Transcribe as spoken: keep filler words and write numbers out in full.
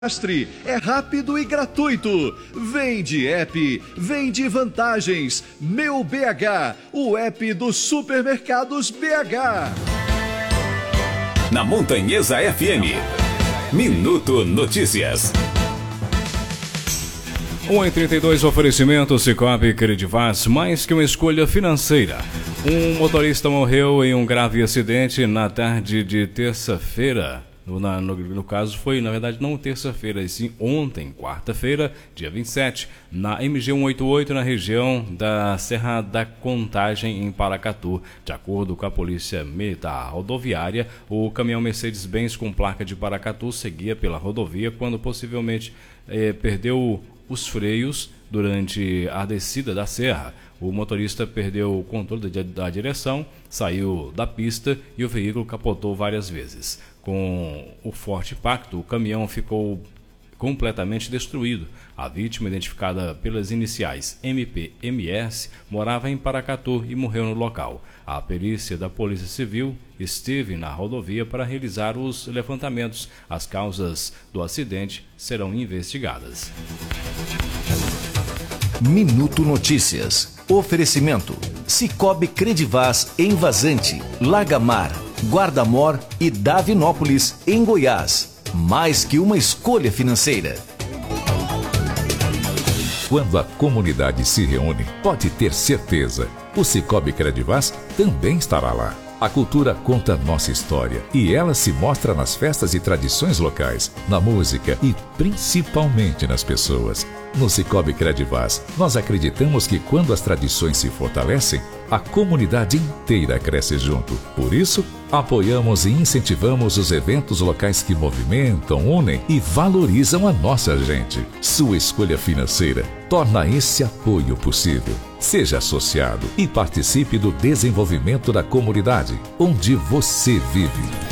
Cadastre é rápido e gratuito. Vem de app, vem de vantagens. Meu B H, o app dos supermercados B H. Na Montanhesa F M, Minuto Notícias. um e trinta e dois, oferecimento Sicoob Credivaz, mais que uma escolha financeira. Um motorista morreu em um grave acidente na tarde de terça-feira. No, na, no, no caso foi, na verdade, não terça-feira, e sim ontem, quarta-feira, dia vinte e sete, na M G cento e oitenta e oito, na região da Serra da Contagem, em Paracatu. De acordo com a Polícia Militar Rodoviária, o caminhão Mercedes-Benz com placa de Paracatu seguia pela rodovia quando possivelmente eh, perdeu os freios durante a descida da serra. O motorista perdeu o controle da, da direção, saiu da pista e o veículo capotou várias vezes. Com o forte impacto, o caminhão ficou completamente destruído. A vítima, identificada pelas iniciais M P M S, morava em Paracatu e morreu no local. A perícia da Polícia Civil esteve na rodovia para realizar os levantamentos. As causas do acidente serão investigadas. Minuto Notícias. Oferecimento: Sicoob Credivaz em Vazante, Lagamar, Guarda-Mor e Davinópolis, em Goiás. Mais que uma escolha financeira. Quando a comunidade se reúne, pode ter certeza, o Sicoob Credivaz também estará lá. A cultura conta nossa história e ela se mostra nas festas e tradições locais, na música e principalmente nas pessoas. No Sicoob Credivaz, nós acreditamos que quando as tradições se fortalecem, a comunidade inteira cresce junto. Por isso, apoiamos e incentivamos os eventos locais que movimentam, unem e valorizam a nossa gente. Sua escolha financeira torna esse apoio possível. Seja associado e participe do desenvolvimento da comunidade onde você vive.